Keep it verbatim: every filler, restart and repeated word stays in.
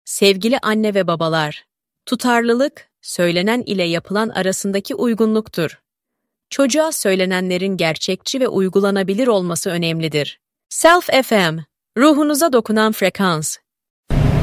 Sevgili anne ve babalar, tutarlılık, söylenen ile yapılan arasındaki uygunluktur. Çocuğa söylenenlerin gerçekçi ve uygulanabilir olması önemlidir. Self F M, ruhunuza dokunan frekans.